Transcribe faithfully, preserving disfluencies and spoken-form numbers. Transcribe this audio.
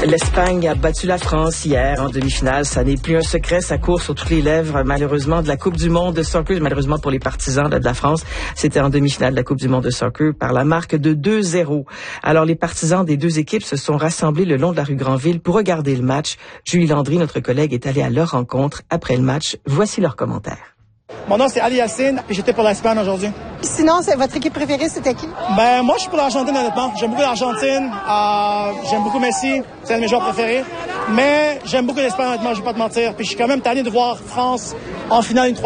L'Espagne a battu la France hier en demi-finale. Ça n'est plus un secret, ça court sur toutes les lèvres, malheureusement, de la Coupe du monde de soccer. Malheureusement pour les partisans là, de la France, c'était en demi-finale de la Coupe du monde de soccer par la marque de deux zéro. Alors, les partisans des deux équipes se sont rassemblés le long de la rue Granville pour regarder le match. Julie Landry, notre collègue, est allée à leur rencontre après le match. Voici leurs commentaires. Mon nom, c'est Ali Yassine, et j'étais pour l'Espagne aujourd'hui. Sinon, c'est votre équipe préférée, c'était qui? Ben, moi, je suis pour l'Argentine, honnêtement. J'aime beaucoup l'Argentine. Euh, j'aime beaucoup Messi. C'est un de mes joueurs préférés. Mais j'aime beaucoup l'Espagne, honnêtement, je vais pas te mentir. Puis je suis quand même tanné de voir France en finale une